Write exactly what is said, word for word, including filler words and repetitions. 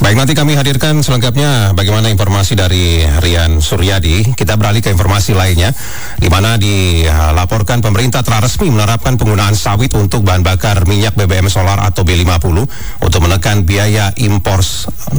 Baik, nanti kami hadirkan selengkapnya bagaimana informasi dari Rian Suryadi. Kita beralih ke informasi lainnya, di mana dilaporkan pemerintah telah resmi menerapkan penggunaan sawit untuk bahan bakar minyak B B M solar atau B lima puluh untuk menekan biaya impor